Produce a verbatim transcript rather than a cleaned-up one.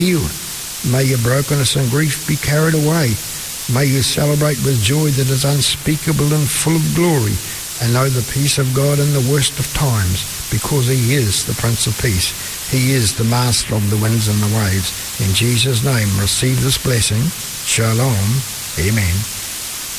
healed. May your brokenness and grief be carried away. May you celebrate with joy that is unspeakable and full of glory, and know the peace of God in the worst of times, because he is the Prince of Peace. He is the master of the winds and the waves. In Jesus' name, receive this blessing. Shalom. Amen.